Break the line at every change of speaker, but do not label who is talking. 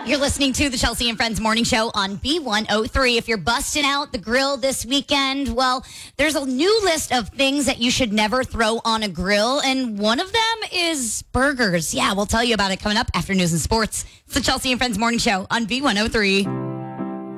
You're listening to the Chelsea and Friends Morning Show on B103. If you're busting out the grill this weekend, well, there's a new list of things that you should never throw on a grill, and one of them is burgers. Yeah, we'll tell you about it coming up after news and sports. It's the Chelsea and Friends Morning Show on B103.